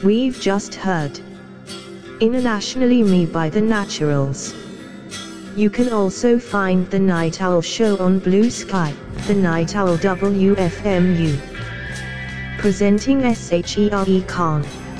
We've just heard Internationally Me by The Naturals. You can also find The Night Owl Show on Blue Sky, The Night Owl WFMU. Presenting SHERE Khan.